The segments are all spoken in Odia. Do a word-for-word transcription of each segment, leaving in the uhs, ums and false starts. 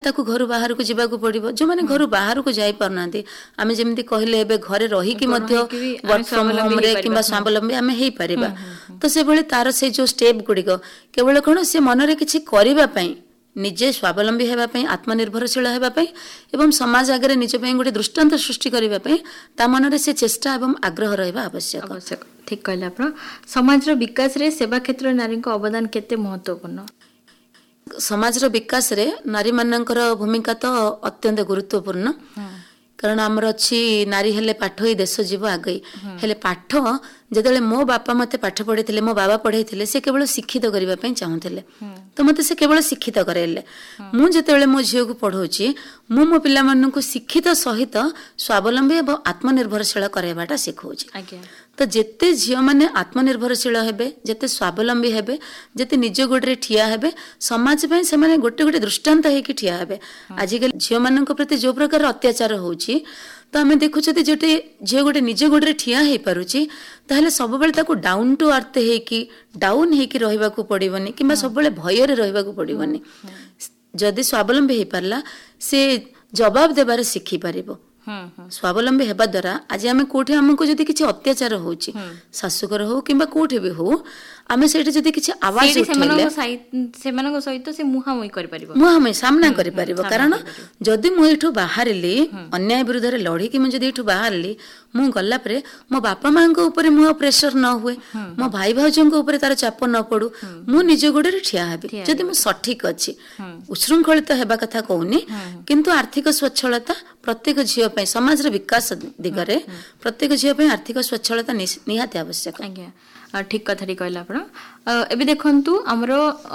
ତାକୁ ଘରୁ ବାହାରକୁ ଯିବାକୁ ପଡିବ। ଯୋଉମାନେ ଘରୁ ବାହାରକୁ ଯାଇ ପାରୁନାହାନ୍ତି, ଆମେ ଯେମିତି କହିଲେ ଏବେ ଘରେ ରହିକି ମଧ୍ୟ ୱାର୍କ ଫ୍ରମ ହୋମ ରେ କିମ୍ବା ସ୍ୱାବଲମ୍ବୀ ଆମେ ହେଇପାରିବା। ତ ସେଭଳି ତାର ସେ ଯୋଉ ଷ୍ଟେପ ଗୁଡିକ କେବଳ କଣ ସେ ମନରେ କିଛି କରିବା ପାଇଁ, ନିଜେ ସ୍ୱାବଲମ୍ବୀ ହେବା ପାଇଁ, ଆତ୍ମନିର୍ଭରଶୀଳ ହେବା ପାଇଁ ଏବଂ ସମାଜ ଆଗରେ ନିଜ ପାଇଁ ଗୋଟେ ଦୃଷ୍ଟାନ୍ତ ସୃଷ୍ଟି କରିବା ପାଇଁ ତା ମନରେ ସେ ଚେଷ୍ଟା ଏବଂ ଆଗ୍ରହ ରହିବା ଆବଶ୍ୟକ। ଆବଶ୍ୟକ ଠିକ କହିଲେ ଆପଣ। ସମାଜର ବିକାଶରେ ସେବା କ୍ଷେତ୍ରରେ ନାରୀଙ୍କ ଅବଦାନ କେତେ ମହତ୍ୱପୂର୍ଣ୍ଣ? ସମାଜର ବିକାଶରେ ନାରୀମାନଙ୍କର ଭୂମିକା ତ ଅତ୍ୟନ୍ତ ଗୁରୁତ୍ୱପୂର୍ଣ୍ଣ। କାରଣ ଆମର ଅଛି ନାରୀ ହେଲେ ପାଠ ହୋଇ ଦେଶ ଯିବ ଆଗେଇ। ହେଲେ ପାଠ ଯେତେବେଳେ ମୋ ବାପା ମତେ ପାଠ ପଢେଇଥିଲେ, ମୋ ବାବା ପଢେଇଥିଲେ, ସେ କେବଳ ଶିକ୍ଷିତ କରିବା ପାଇଁ ଚାହୁଁଥିଲେ। ତ ମତେ ସେ କେବଳ ଶିକ୍ଷିତ କରାଇଲେ। ମୁଁ ଯେତେବେଳେ ମୋ ଝିଅକୁ ପଢଉଛି, ମୁଁ ମୋ ପିଲାମାନଙ୍କୁ ଶିକ୍ଷିତ ସହିତ ସ୍ୱାବଲମ୍ବୀ ଏବଂ ଆତ୍ମନିର୍ଭରଶୀଳ କରାଇବାଟା ଶିଖଉଛି। ତ ଯେତେ ଝିଅମାନେ ଆତ୍ମନିର୍ଭରଶୀଳ ହେବେ, ଯେତେ ସ୍ୱାବଲମ୍ବୀ ହେବେ, ଯେତେ ନିଜ ଗୋଡ଼ରେ ଠିଆ ହେବେ, ସମାଜ ପାଇଁ ସେମାନେ ଗୋଟେ ଗୋଟେ ଦୃଷ୍ଟାନ୍ତ ହେଇକି ଠିଆ ହେବେ। ଆଜିକାଲି ଝିଅମାନଙ୍କ ପ୍ରତି ଯୋଉ ପ୍ରକାର ଅତ୍ୟାଚାର ହଉଛି, ତ ଆମେ ଦେଖୁଛନ୍ତି ଯେତେ ଝିଅ ଗୋଟେ ନିଜ ଗୋଡ଼ରେ ଠିଆ ହେଇପାରୁଛି, ତାହେଲେ ସବୁବେଳେ ତାକୁ ଡାଉନ୍ ଟୁ ଆର୍ଥ ହେଇକି ଡାଉନ୍ ହେଇକି ରହିବାକୁ ପଡ଼ିବନି କିମ୍ବା ସବୁବେଳେ ଭୟରେ ରହିବାକୁ ପଡ଼ିବନି। ଯଦି ସ୍ୱାବଲମ୍ବୀ ହେଇପାରିଲା, ସେ ଜବାବ ଦେବାରେ ଶିଖିପାରିବ। ସ୍ୱାବଲମ୍ବୀ ହେବା ଦ୍ୱାରା ଆଜି ଆମେ କୋଉଠି ଆମକୁ ଯଦି କିଛି ଅତ୍ୟାଚାର ହଉଛି, ଶାଶୁଘର ହଉ କିମ୍ବା କୋଉଠି ବି ହଉ, ଆମେ ସେଇଠି ଯଦି କିଛି ଆୱାଜ ଉଠେଇଲେ ସେମାନଙ୍କ ସହିତ ସେ ମୁହାଁମୁହିଁ କରିପାରିବ, ମୁହାଁମୁହିଁ ସାମ୍ନା କରିପାରିବ। କାରଣ ଯଦି ମୁଁ ଏଇଠୁ ବାହାରିଲି, ଅନ୍ୟାୟ ବିରୁଦ୍ଧରେ ଲଢିକି ମୁଁ ଯଦି ଏଇଠୁ ବାହାରିଲି, ମୁଁ ଗଲା ପରେ ମୋ ବାପା ମାଙ୍କ ଉପରେ ମୁଁ ପ୍ରେସର ନ ହୁଏ, ମୋ ଭାଇ ଭାଉଜଙ୍କ ଉପରେ ତାର ଚାପ ନ ପଡୁ, ମୁଁ ନିଜ ଗୋଡରେ ଠିଆ ହେବି। ଯଦି ମୁଁ ସଠିକ ଅଛି, ଉଶୃଙ୍ଖଳିତ ହେବା କଥା କହୁନି, କିନ୍ତୁ ଆର୍ଥିକ ସ୍ୱଚ୍ଛଳତା ପ୍ରତ୍ୟେକ ଝିଅ ପାଇଁ, ସମାଜର ବିକାଶ ଦିଗରେ ପ୍ରତ୍ୟେକ ଝିଅ ପାଇଁ ଆର୍ଥିକ ସ୍ୱଚ୍ଛଳତା ନିହାତି ଆବଶ୍ୟକ। ଆଜ୍ଞା, ଠିକ କଥାଟି କହିଲେ ଆପଣ। ଏବେ ଦେଖନ୍ତୁ ଆମର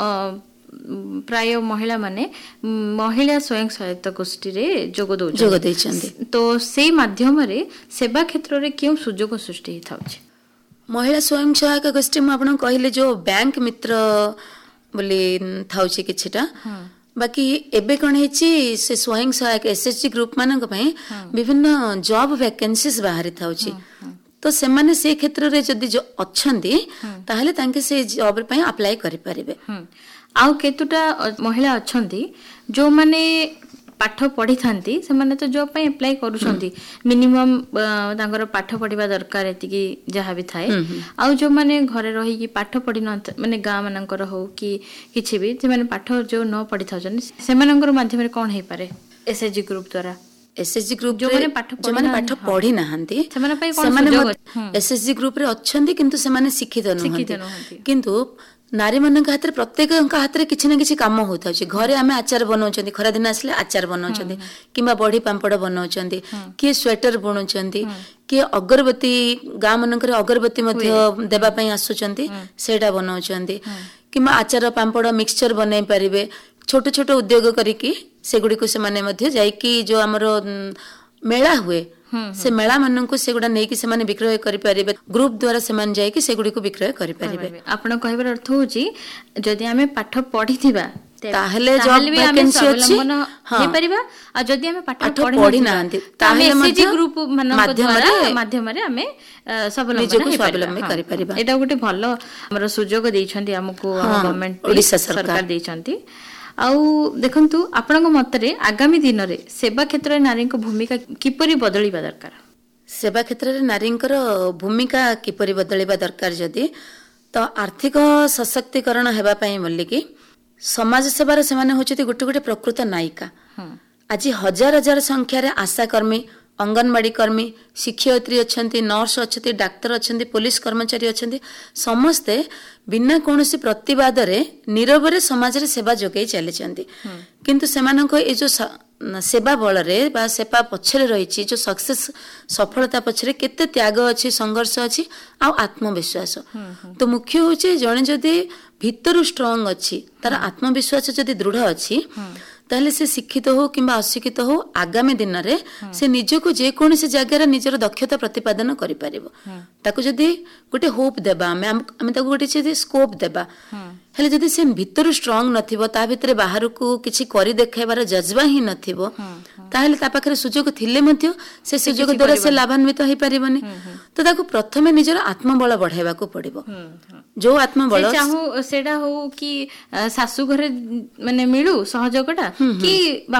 ପ୍ରାୟ ମହିଳା ମାନେ ମହିଳା ସ୍ୱୟଂ ସହାୟତା ଗୋଷ୍ଠୀରେ ଯୋଗ ଯୋଗ ଦେଇଛନ୍ତି। ତ ସେଇ ମାଧ୍ୟମରେ ସେବା କ୍ଷେତ୍ରରେ କେଉଁ ସୁଯୋଗ ସୃଷ୍ଟି ହେଇଥାଉଛି? ମହିଳା ସ୍ୱୟଂ ସହାୟକ ଗୋଷ୍ଠୀ ମୁଁ ଆପଣଙ୍କୁ କହିଲି ଯୋଉ ବ୍ୟାଙ୍କ ମିତ୍ର ବୋଲି ଥାଉଛି କିଛିଟା, ବାକି ଏବେ କଣ ହେଇଛି, ସେ ସ୍ୱୟଂ ସହାୟକ ଏସଏଚଜି ଗ୍ରୁପ ମାନଙ୍କ ପାଇଁ ବିଭିନ୍ନ ଜବ ଭ୍ୟାକେନ୍ସିଜ ବାହାରି ଥାଉଛି। ତ ସେମାନେ ସେ କ୍ଷେତ୍ରରେ ଯଦି ଅଛନ୍ତି, ତାହେଲେ ତାଙ୍କେ ସେ ଜବ ପାଇଁ ଆପ୍ଲାଏ କରିପାରିବେ। ଆଉ କେତୁଟା ମହିଳା ଅଛନ୍ତି ଯୋଉମାନେ ପାଠ ପଢିଥାନ୍ତି, ସେମାନେ ତ ଜବ ପାଇଁ ଆପ୍ଲାଏ କରୁଛନ୍ତି, ମିନିମମ୍ ତାଙ୍କର ପାଠ ପଢିବା ଦରକାର ଏତିକି ଯାହା ବି ଥାଏ। ଆଉ ଯୋଉମାନେ ଘରେ ରହିକି ପାଠ ପଢି ନ, ମାନେ ଗାଁ ମାନଙ୍କର ହଉ କି କିଛି ବି, ସେମାନେ ପାଠ ଯୋଉ ନ ପଢିଥାଉଛନ୍ତି, ସେମାନଙ୍କର ମାଧ୍ୟମରେ କଣ ହେଇପାରେ ଏସଏଚଜି ଗ୍ରୁପ ଦ୍ୱାରା? ଏସଏଚଜି ଗ୍ରୁପ ଯୋଉମାନେ ପାଠ ପଢି ନାହାନ୍ତି, ସେମାନେ ଏସଏଚଜି ଗ୍ରୁପରେ ଅଛନ୍ତି, କିନ୍ତୁ ସେମାନେ ଶିକ୍ଷିତ ନୁହନ୍ତି। କିନ୍ତୁ ନାରୀ ମାନଙ୍କ ହାତରେ, ପ୍ରତ୍ୟେକଙ୍କ ହାତରେ କିଛି ନା କିଛି କାମ ହଉଥାଉଛି। ଘରେ ଆମେ ଆଚାର ବନାଉଛନ୍ତି, ଖରାଦିନ ଆସିଲେ ଆଚାର ବନାଉଛନ୍ତି, କିମ୍ବା ବଢି ପାମ୍ପଡ ବନାଉଛନ୍ତି, କିଏ ସ୍ୱେଟର ବୁଣୁଛନ୍ତି, କିଏ ଅଗରବତୀ, ଗାଁ ମାନଙ୍କରେ ଅଗରବତୀ ମଧ୍ୟ ଦେବା ପାଇଁ ଆସୁଛନ୍ତି, ସେଇଟା ବନାଉଛନ୍ତି, କିମ୍ବା ଆଚାର ପାମ୍ପଡ ମିକ୍ସଚର ବନେଇ ପାରିବେ। ଛୋଟ ଛୋଟ ଉଦ୍ୟୋଗ କରିକି ସେଗୁଡିକୁ ସେମାନେ ମଧ୍ୟ ଯାଇକି ଯୋଉ ଆମର ମେଳା ହୁଏ, ସେ ମେଳା ମାନଙ୍କୁ ସେଗୁଡା ନେଇକି ସେମାନେ ବିକ୍ରୟ କରିପାରିବେ। ଗ୍ରୁପ ଦ୍ୱାରା ସେମାନେ ଯାଇକି ସେଗୁଡିକୁ ବିକ୍ରୟ କରିପାରିବେ। ଆପଣ କହିବାର ଅର୍ଥ ହଉଛି, ଯଦି ଆମେ ପାଠ ପଢିଥିବା ତାହେଲେ ଜବ ଭ୍ୟାକେନ୍ସି ଅଛି ହେଇପାରିବା, ଆଉ ଯଦି ଆମେ ପାଠ ପଢି ନାହାନ୍ତି ତାହେଲେ ମଧ୍ୟ ଗ୍ରୁପ ମାଧ୍ୟମରେ ଆମେ ସ୍ୱାବଲମ୍ବୀ କରିପାରିବା। ଏଇଟା ଗୋଟେ ଭଲ ଆମର ସୁଯୋଗ ଦେଇଛନ୍ତି ଆମକୁ, ଗଭର୍ଣ୍ଣମେଣ୍ଟ ଓଡିଶା ସରକାର ଦେଇଛନ୍ତି। ଆଉ ଦେଖନ୍ତୁ, ଆପଣଙ୍କ ମତରେ ଆଗାମୀ ଦିନରେ ସେବା କ୍ଷେତ୍ରରେ ନାରୀଙ୍କ ଭୂମିକା କିପରି ବଦଳିବା ଦରକାର? ସେବା କ୍ଷେତ୍ରରେ ନାରୀଙ୍କର ଭୂମିକା କିପରି ବଦଳିବା ଦରକାର, ଯଦି ତ ଆର୍ଥିକ ସଶକ୍ତିକରଣ ହେବା ପାଇଁ ବୋଲିକି ସମାଜ ସେବାର ସେମାନେ ହଉଛନ୍ତି ଗୋଟେ ଗୋଟେ ପ୍ରକୃତ ନାୟିକା। ଆଜି ହଜାର ହଜାର ସଂଖ୍ୟାରେ ଆଶା କର୍ମୀ, ଅଙ୍ଗନବାଡି କର୍ମୀ, ଶିକ୍ଷୟିତ୍ରୀ ଅଛନ୍ତି, ନର୍ସ ଅଛନ୍ତି, ଡାକ୍ତର ଅଛନ୍ତି, ପୋଲିସ କର୍ମଚାରୀ ଅଛନ୍ତି, ସମସ୍ତେ ବିନା କୌଣସି ପ୍ରତିବାଦରେ ନିରବରେ ସମାଜରେ ସେବା ଯୋଗାଇ ଚାଲିଛନ୍ତି। କିନ୍ତୁ ସେମାନଙ୍କ ଏଇ ଯୋଉ ସେବା ବଳରେ ବା ସେବା ପଛରେ ରହିଛି ଯୋଉ ସକ୍ସେସ, ସଫଳତା ପଛରେ କେତେ ତ୍ୟାଗ ଅଛି, ସଂଘର୍ଷ ଅଛି, ଆଉ ଆତ୍ମବିଶ୍ୱାସ। ତ ମୁଖ୍ୟ ହଉଛି ଜଣେ ଯଦି ଭିତରୁ ଷ୍ଟ୍ରଙ୍ଗ ଅଛି, ତାର ଆତ୍ମବିଶ୍ୱାସ ଯଦି ଦୃଢ ଅଛି, ତାହେଲେ ସେ ଶିକ୍ଷିତ ହଉ କିମ୍ବା ଅଶିକ୍ଷିତ ହଉ, ଆଗାମୀ ଦିନରେ ସେ ନିଜକୁ ଯେକୌଣସି ଜାଗାରେ ନିଜର ଦକ୍ଷତା ପ୍ରତିପାଦନ କରିପାରିବ। ତାକୁ ଯଦି ଗୋଟେ ହୋପ ଦେବା, ଆମେ ଆମେ ତାକୁ ଗୋଟେ ଯଦି ସ୍କୋପ ଦେବା, ହେଲେ ଯଦି ସେ ଭିତରୁ ଷ୍ଟ୍ରଙ୍ଗ ନଥିବ, ତା ଭିତରେ ବାହାରକୁ କିଛି କରି ଦେଖାଇବାର ଜଜବା ହିଁ ନଥିବ, ତାହେଲେ ତା ପାଖରେ ସୁଯୋଗ ଥିଲେ ମଧ୍ୟ ସେ ସୁଯୋଗ ଦ୍ୱାରା ସେ ଲାଭାନ୍ୱିତ ହେଇପାରିବନି। ତ ତାକୁ ପ୍ରଥମେ ନିଜର ଆତ୍ମବଳ ବଢାଇବାକୁ ପଡିବ। ଯୋଉ ଆତ୍ମବଳ ସେଇଟା ହଉ କି ଶାଶୁ ଘରେ ମାନେ ମିଳୁ ସହଯୋଗଟା, କି